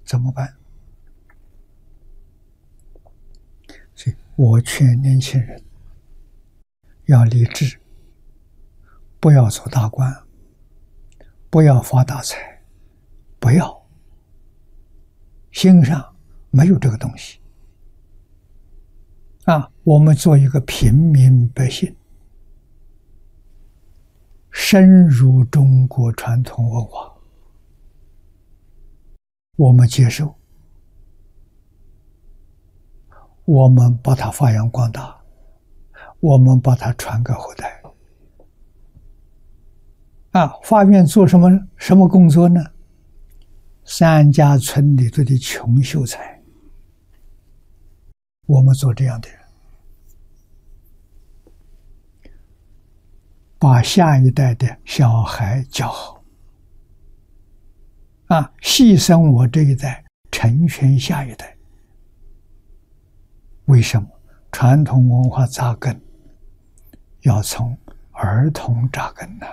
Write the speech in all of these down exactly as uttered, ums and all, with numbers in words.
怎么办？所以我劝年轻人要立志，不要做大官，不要发大财，不要，心上没有这个东西啊！我们做一个平民百姓，深入中国传统文化，我们接受，我们把它发扬光大，我们把它传给后代。啊，发愿做什么什么工作呢？三家村里头的穷秀才，我们做这样的人，把下一代的小孩教好，啊，牺牲我这一代，成全下一代。为什么？传统文化扎根，要从儿童扎根呢？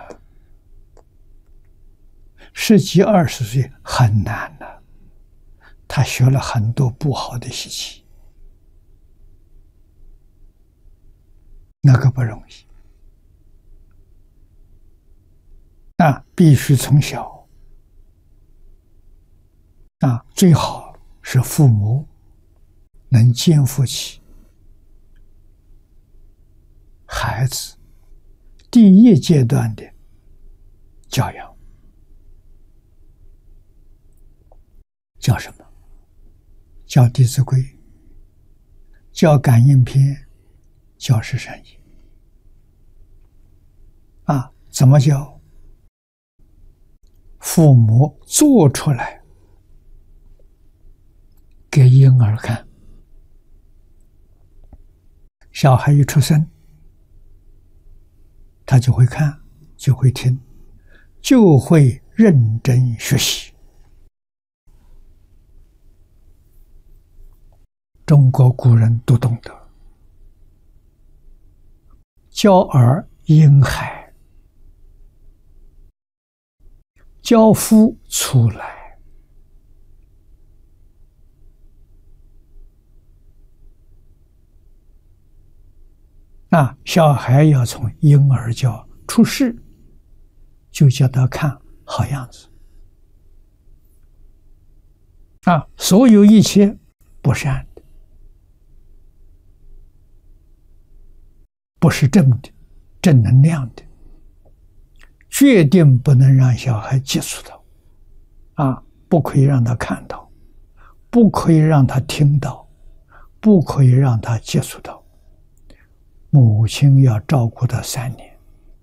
十几二十岁很难呢，他学了很多不好的习气，那个不容易啊！必须从小啊，最好是父母能肩负起孩子第一阶段的教养。叫什么？叫《弟子规》，叫《感应篇》，叫《十善业》。啊，怎么教？父母做出来给婴儿看，小孩一出生，他就会看，就会听，就会认真学习。中国古人都懂得，教儿婴孩，教夫出来。啊，小孩要从婴儿教出世，就叫他看好样子。啊，所有一切不善的，不是正的，正能量的，决定不能让小孩接触到，啊，不可以让他看到，不可以让他听到，不可以让他接触到。母亲要照顾他三年，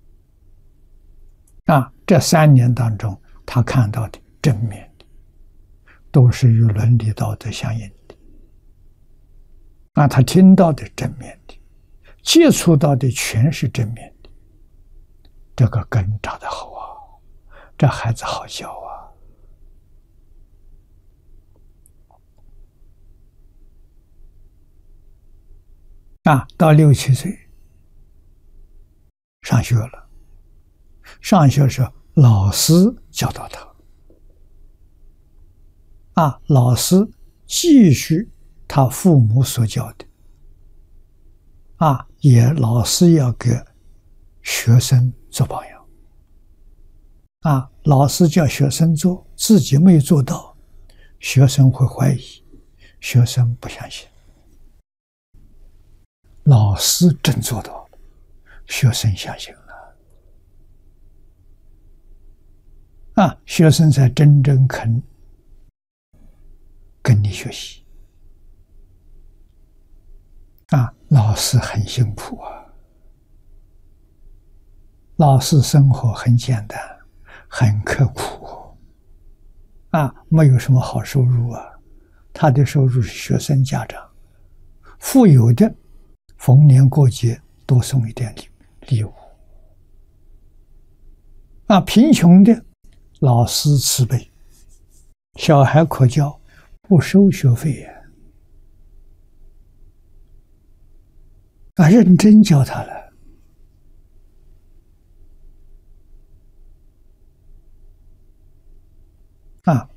啊，这三年当中，他看到的正面的，都是与伦理道德相应的，啊，他听到的正面的，接触到的全是正面的，这个根扎得好啊，这孩子好教啊！啊，到六七岁上学了，上学时候老师教导他，啊，老师继续他父母所教的，啊，也老师要给学生做榜样，啊，老师叫学生做，自己没有做到，学生会怀疑，学生不相信。老师真做到了，学生相信了，啊，学生才真正肯跟你学习，啊，老师很辛苦啊，老师生活很简单，很刻苦，啊，没有什么好收入啊，他的收入是学生家长，富有的逢年过节多送一点礼礼物，啊，贫穷的老师慈悲，小孩可教，不收学费呀，啊，认真教他了，啊，